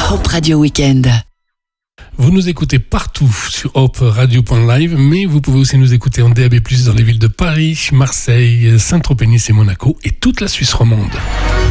Hope Radio Weekend. Vous nous écoutez partout sur hoperadio.live, mais vous pouvez aussi nous écouter en DAB+, dans les villes de Paris, Marseille, Saint-Tropez, Nice et Monaco, et toute la Suisse romande.